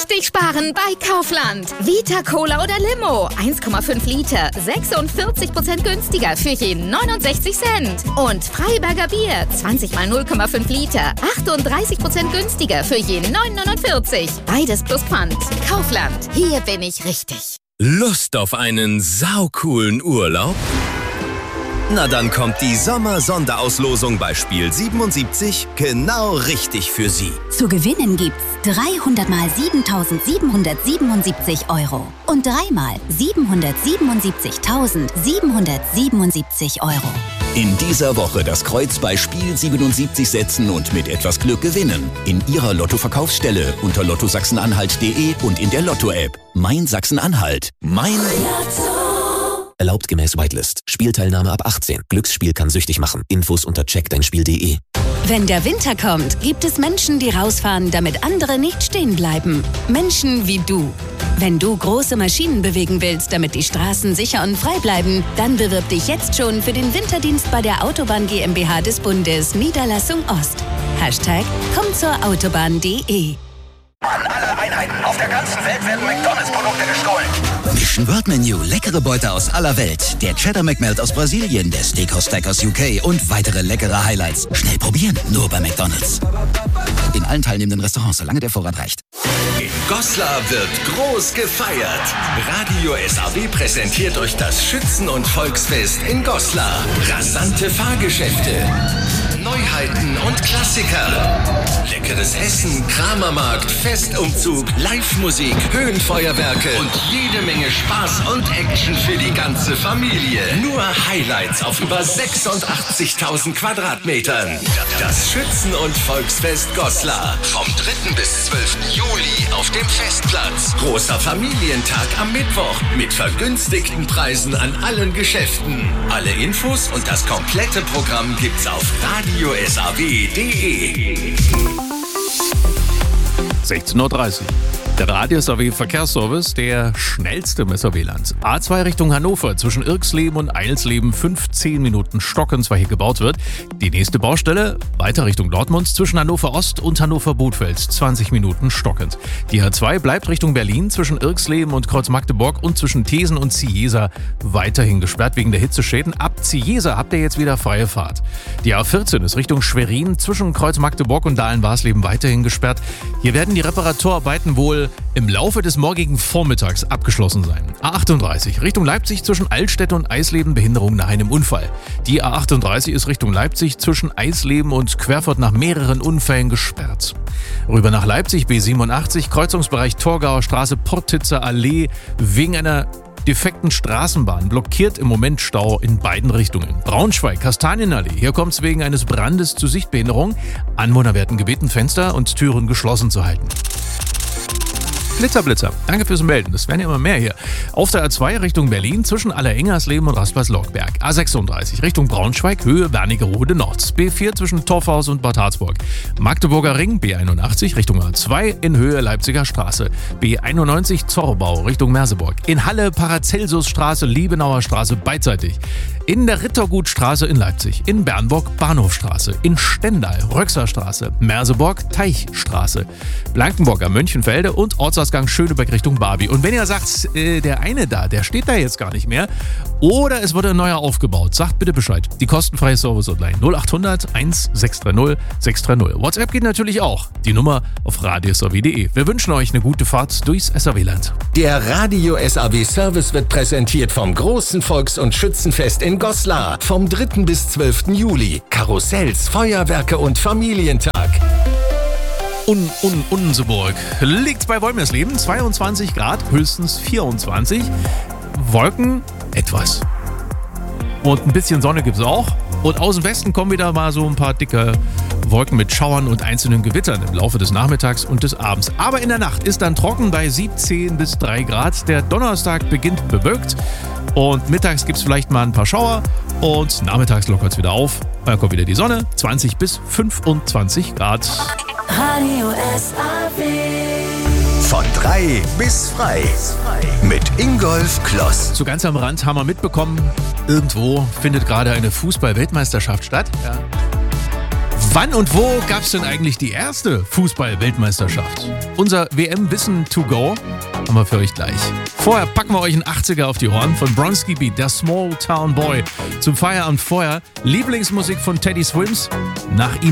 richtig sparen bei Kaufland. Vita Cola oder Limo, 1,5 Liter, 46% günstiger für je 69 Cent. Und Freiberger Bier, 20 mal 0,5 Liter, 38% günstiger für je 9,49. Beides plus Pfand. Kaufland, hier bin ich richtig. Lust auf einen saucoolen Urlaub? Na dann kommt die Sommer-Sonderauslosung bei Spiel 77 genau richtig für Sie. Zu gewinnen gibt's 300 mal 7.777 € und 3 mal 777.777 €. In dieser Woche das Kreuz bei Spiel 77 setzen und mit etwas Glück gewinnen. In Ihrer Lotto-Verkaufsstelle unter lottosachsen-anhalt.de und in der Lotto-App. Mein Sachsen-Anhalt. Mein Lotto. Erlaubt gemäß Whitelist. Spielteilnahme ab 18. Glücksspiel kann süchtig machen. Infos unter checkdeinspiel.de. Wenn der Winter kommt, gibt es Menschen, die rausfahren, damit andere nicht stehen bleiben. Menschen wie du. Wenn du große Maschinen bewegen willst, damit die Straßen sicher und frei bleiben, dann bewirb dich jetzt schon für den Winterdienst bei der Autobahn GmbH des Bundes, Niederlassung Ost. #kommtzourautobahn.de. An alle Einheiten auf der ganzen Welt werden McDonalds-Produkte gestohlen. Mission World Menu, leckere Beute aus aller Welt. Der Cheddar McMelt aus Brasilien, der Steakhouse Stack aus UK und weitere leckere Highlights. Schnell probieren, nur bei McDonalds. In allen teilnehmenden Restaurants, solange der Vorrat reicht. In Goslar wird groß gefeiert. Radio SAW präsentiert euch das Schützen- und Volksfest in Goslar. Rasante Fahrgeschäfte, Neuheiten und Klassiker. Leckeres Essen, Kramermarkt, Festumzug, Live-Musik, Höhenfeuerwerke und jede Menge Spaß und Action für die ganze Familie. Nur Highlights auf über 86.000 Quadratmetern. Das Schützen- und Volksfest Goslar. Vom 3. bis 12. Juli auf dem Festplatz. Großer Familientag am Mittwoch mit vergünstigten Preisen an allen Geschäften. Alle Infos und das komplette Programm gibt's auf radiosaw.de. 16:30 Uhr. Der Radio SAW Verkehrsservice, der schnellste im SAW-Land. A2 Richtung Hannover, zwischen Irxleben und Eilsleben 15 Minuten stockend, weil hier gebaut wird. Die nächste Baustelle weiter Richtung Dortmund, zwischen Hannover Ost und Hannover Bothfeld 20 Minuten stockend. Die A2 bleibt Richtung Berlin, zwischen Irxleben und Kreuz Magdeburg und zwischen Thesen und Cieza weiterhin gesperrt wegen der Hitzeschäden. Ab Cieza habt ihr jetzt wieder freie Fahrt. Die A14 ist Richtung Schwerin, zwischen Kreuz Magdeburg und Dahlen-Warsleben weiterhin gesperrt. Hier werden die Reparaturarbeiten wohl im Laufe des morgigen Vormittags abgeschlossen sein. A38 Richtung Leipzig, zwischen Altstädt und Eisleben Behinderung nach einem Unfall. Die A38 ist Richtung Leipzig, zwischen Eisleben und Querfurt nach mehreren Unfällen gesperrt. Rüber nach Leipzig B87 Kreuzungsbereich Torgauer Straße Portitzer Allee wegen einer defekten Straßenbahn blockiert im Moment Stau in beiden Richtungen. Braunschweig, Kastanienallee. Hier kommt es wegen eines Brandes zu Sichtbehinderung. Anwohner werden gebeten, Fenster und Türen geschlossen zu halten. Blitzer. Danke fürs Melden. Das werden ja immer mehr hier. Auf der A2 Richtung Berlin zwischen Allerengersleben und Rasperslockberg. A36 Richtung Braunschweig, Höhe Wernigerode Nord. B4 zwischen Torfhaus und Bad Harzburg. Magdeburger Ring, B81 Richtung A2 in Höhe Leipziger Straße. B91 Zorbau Richtung Merseburg. In Halle Paracelsusstraße, Liebenauer Straße beidseitig. In der Rittergutstraße in Leipzig. In Bernburg Bahnhofstraße. In Stendal Röxerstraße. Merseburg Teichstraße. Blankenburger Mönchenfelde und Ortsausgang Schöneberg Richtung Barbie. Und wenn ihr sagt, der eine da, der steht da jetzt gar nicht mehr oder es wurde ein neuer aufgebaut, sagt bitte Bescheid. Die kostenfreie Service-Hotline 0800 1630 630. WhatsApp geht natürlich auch. Die Nummer auf radiosaw.de. Wir wünschen euch eine gute Fahrt durchs SAW-Land. Der Radio SAW Service wird präsentiert vom großen Volks- und Schützenfest in Goslar. Vom 3. bis 12. Juli. Karussells, Feuerwerke und Familientag. Unseburg liegt bei Wolmersleben, 22 Grad, höchstens 24. Wolken etwas. Und ein bisschen Sonne gibt es auch. Und aus dem Westen kommen wieder mal so ein paar dicke Wolken mit Schauern und einzelnen Gewittern im Laufe des Nachmittags und des Abends. Aber in der Nacht ist dann trocken bei 17 bis 3 Grad. Der Donnerstag beginnt bewölkt und mittags gibt es vielleicht mal ein paar Schauer und nachmittags lockert es wieder auf. Dann kommt wieder die Sonne, 20 bis 25 Grad. Radio SAW. Von 3 bis frei. Mit Ingolf Kloss. So ganz am Rand haben wir mitbekommen, irgendwo findet gerade eine Fußball-Weltmeisterschaft statt. Ja. Wann und wo gab es denn eigentlich die erste Fußball-Weltmeisterschaft? Unser WM-Wissen to go haben wir für euch gleich. Vorher packen wir euch einen 80er auf die Ohren von Bronski Beat, der Small Town Boy. Zum Feierabend vorher Lieblingsmusik von Teddy Swims. Nach ihm